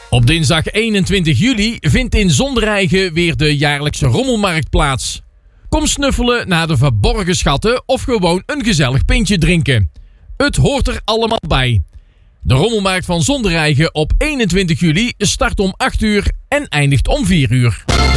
Op dinsdag 21 juli vindt in Zondereigen weer de jaarlijkse rommelmarkt plaats. Kom snuffelen naar de verborgen schatten of gewoon een gezellig pintje drinken. Het hoort er allemaal bij. De rommelmarkt van Zondereigen op 21 juli start om 8 uur en eindigt om 4 uur.